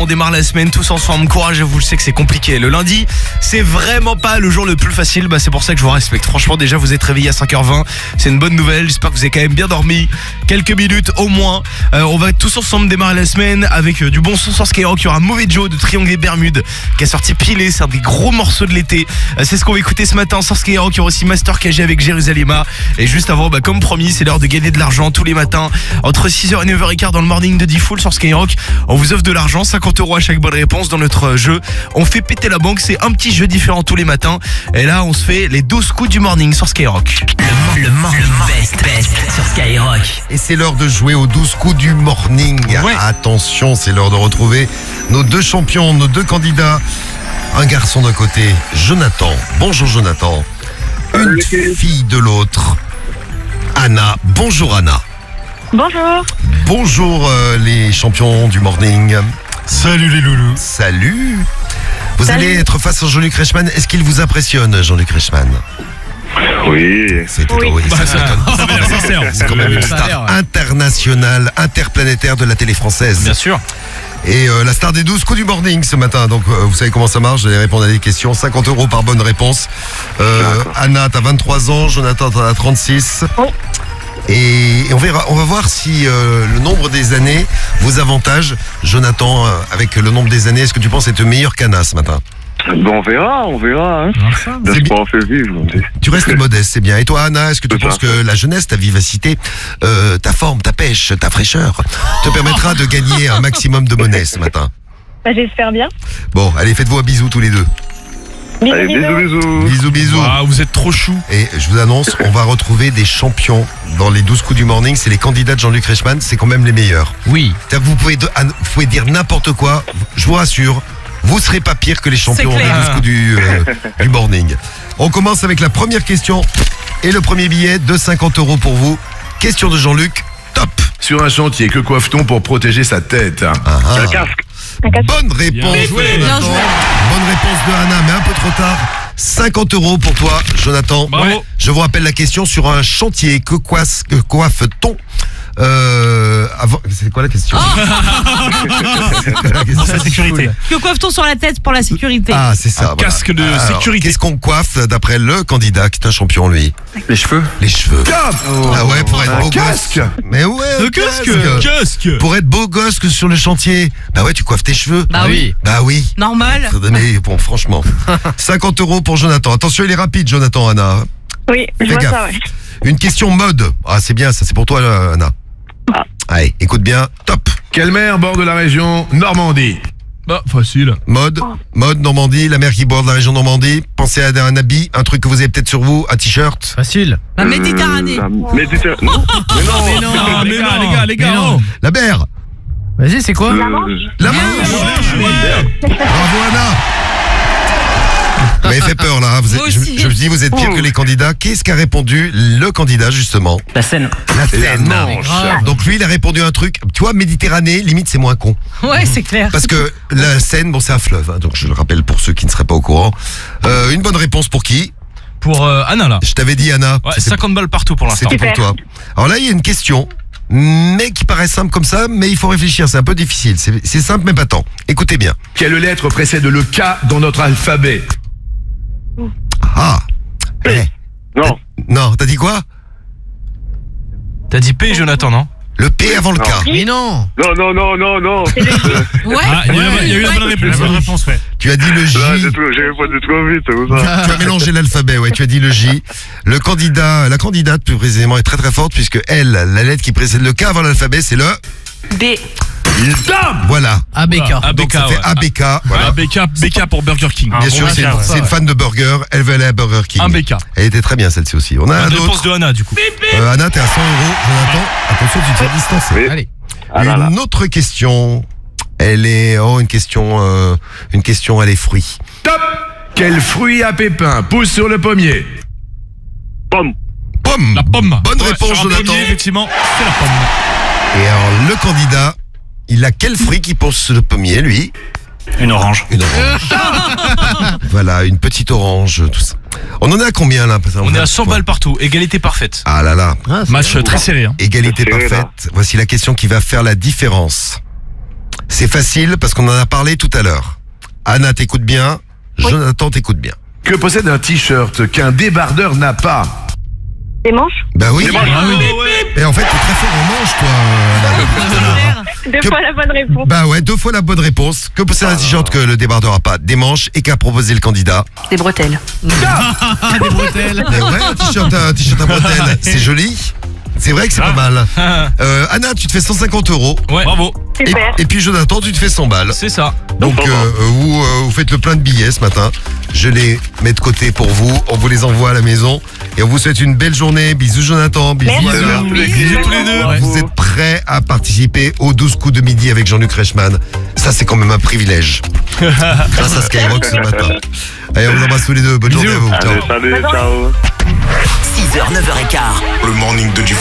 on démarre la semaine tous ensemble. Courage à vous, je sais que c'est compliqué. Le lundi, c'est vraiment pas le jour le plus facile. C'est pour ça que je vous respecte. Franchement, déjà, vous êtes réveillés à 5h20. C'est une bonne nouvelle. J'espère que vous avez quand même bien dormi. Quelques minutes au moins. On va tous ensemble démarrer la semaine avec du bon son sur Skyrock. Il y aura Mauvais Joe de Triangle et Bermude qui a sorti Pilé. C'est un des gros morceaux de l'été. C'est ce qu'on va écouter ce matin sur Skyrock. Il y aura aussi Master KG avec Jérusalem. Et juste avant, comme promis, c'est l'heure de gagner de l'argent tous les matins. Entre 6h et 9h15 dans le morning de Diffoul sur Skyrock. On vous offre de l'argent, 50 € à chaque bonne réponse dans notre jeu. On fait péter la banque, c'est un petit jeu différent tous les matins. Et là, on se fait les 12 coups du morning sur Skyrock. Le morning best sur Skyrock. Et c'est l'heure de jouer aux 12 coups du morning. Ouais. Attention, c'est l'heure de retrouver nos deux champions, nos deux candidats. Un garçon d'un côté, Jonathan. Bonjour Jonathan. Une fille de l'autre, Anna. Bonjour Anna. Bonjour. Bonjour les champions du morning. Salut les loulous. Salut. Vous Salut. allez être face à Jean-Luc Reichmann. Est-ce qu'il vous impressionne, Jean-Luc Reichmann? Oui. C'est Oui. Ça veut dire sincère. C'est quand même une star internationale, interplanétaire de la télé française. Bien sûr. Et la star des 12 coups du morning ce matin. Donc vous savez comment ça marche, vous allez répondre à des questions. 50 € par bonne réponse. Anna, t'as 23 ans, Jonathan, t'en as 36. Oui. Et on va voir si le nombre des années vous avantage. Jonathan, avec le nombre des années, est-ce que tu penses être meilleur qu'Anna ce matin? Bon, on verra. Hein. L'espoir en fait vivre. Tu restes modeste, c'est bien. Et toi, Anna, est-ce que tu C'est penses ça. que la jeunesse, ta vivacité, ta forme, ta pêche, ta fraîcheur te permettra de gagner un maximum de monnaie ce matin? J'espère bien. Bon, allez, faites-vous un bisou tous les deux. Bisous, Allez, bisous. Bisous, bisous. Ah, vous êtes trop chou. Et je vous annonce, on va retrouver des champions dans les 12 coups du morning. C'est les candidats de Jean-Luc Reichmann, c'est quand même les meilleurs. Oui. C'est-à-dire que vous pouvez dire n'importe quoi, je vous rassure, vous serez pas pire que les champions C'est des clair. 12 coups du morning. On commence avec la première question et le premier billet de 50 € pour vous. Question de Jean-Luc, top. Sur un chantier, que coiffe-t-on pour protéger sa tête? Un casque. Bonne réponse. Bien joué. Jonathan. Bien joué. Bonne réponse de Anna, mais un peu trop tard. 50 € pour toi, Jonathan. Bravo. Je vous rappelle la question sur un chantier. Que coiffe-t-on c'est quoi la question? Pour sa sécurité. Que coiffe-t-on sur la tête pour la sécurité? Ah, c'est ça. Un casque de Alors, sécurité. Qu'est-ce qu'on coiffe d'après le candidat qui est un champion, lui? Les cheveux. Les cheveux. Ah ouais, pour être beau casque. gosse. Mais ouais, Le casque. Pour être beau gosse que sur le chantier. Bah ouais, tu coiffes tes cheveux. Bah oui. Bah oui. Normal. Mais bon, franchement. 50 € pour Jonathan. Attention, il est rapide, Jonathan, Anna. Oui, je Fais vois gaffe. ça, ouais. Une question mode. Ah, c'est bien, ça, c'est pour toi, là, Anna. Ah. Allez, écoute bien. Top. Quelle mer borde la région Normandie? Bah, facile. Mode, Normandie, la mer qui borde la région Normandie. Pensez à un habit, un truc que vous avez peut-être sur vous, un t-shirt. Facile. La Méditerranée. La Méditerranée. Non. Mais non. Ah, mais non, les gars. Oh. La mer. Vas-y, c'est quoi? La Manche. Bravo, Anna. Vous m'avez fait peur, là. Hein. Moi aussi. Je me dis, vous êtes pire que les candidats. Qu'est-ce qu'a répondu le candidat, justement? La Seine. La Seine. Manche. Donc lui, il a répondu un truc. Tu vois, Méditerranée, limite, c'est moins con. Ouais, c'est clair. Parce que la Seine, bon, c'est un fleuve. Hein, donc je le rappelle pour ceux qui ne seraient pas au courant. Une bonne réponse pour qui? Pour Anna, là. Je t'avais dit, Anna. Ouais, C'était 50 balles partout pour l'instant. pour toi. Alors là, il y a une question, mais qui paraît simple comme ça, mais il faut réfléchir. C'est un peu difficile. C'est simple, mais pas tant. Écoutez bien. Quelle lettre précède le K dans notre alphabet? Ah. Eh. Non. Non, t'as dit quoi? T'as dit P, Jonathan, non? Le P avant le K. Mais non. Non. Ouais. Ah, il y a eu la bonne réponse. La bonne réponse, ouais. Tu as dit le J. Là, j'ai répondu trop vite, c'est pour ça. Tu as mélangé l'alphabet, ouais, tu as dit le J. La candidate plus précisément est très très forte puisque elle, la lettre qui précède le K avant l'alphabet, c'est le B. voilà. ABK. Donc ça fait ABK. Voilà. BK pour Burger King. Bien sûr, c'est une fan de burger. Elle veut aller à Burger King. Un BK. Elle était très bien celle-ci aussi. On a un Bonne réponse autre. de Anna, du coup. Anna, t'es à 100 €. Jonathan, attention, tu te fais distancer. Oui. Allez. Ah là là. Une autre question. Elle est une question elle est fruits. Top. Quel fruit à pépins pousse sur le pommier? Pomme. Pomme. La pomme. Bonne Ouais, réponse, sur un Jonathan. pommier, effectivement, c'est la pomme. Et alors le candidat, il a quel fruit qui pousse sur le pommier, lui? Une orange. Une orange. Voilà, une petite orange, tout ça. On en est à combien là? On est à 100 balles partout. Égalité parfaite. Ah là là. Match très serré. Hein. Égalité C'est serré, parfaite. Voici la question qui va faire la différence. C'est facile parce qu'on en a parlé tout à l'heure. Anna t'écoute bien, Jonathan t'écoute bien. Que possède un t-shirt qu'un débardeur n'a pas? Des manches? Bah oui. Et en fait, t'es très fort en manche, toi. Anna. Deux Que- fois la bonne réponse. Bah ouais, 2 fois la bonne réponse. Que possède un t-shirt que le débardeur a pas? Des manches. Et qu'a proposé le candidat? Des bretelles. Ah, des bretelles. Mais ouais, un t-shirt à bretelles, c'est joli. C'est vrai que c'est pas mal. Anna, tu te fais 150 €. Ouais, bravo. Super. Et puis Jonathan, tu te fais 100 balles. C'est ça. Donc vous faites le plein de billets ce matin. Je les mets de côté pour vous. On vous les envoie à la maison. Et on vous souhaite une belle journée. Bisous Jonathan. Bisous Merci. Anna. Bisous tous les deux. Vous êtes prêts à participer aux 12 coups de midi avec Jean-Luc Reichmann. Ça, c'est quand même un privilège. Grâce à Skyrock ce matin. Allez, on vous embrasse tous les deux. Bonne journée à vous. Ciao. Allez, salut, ciao. 6h, 9h15. Le morning de Diffoul.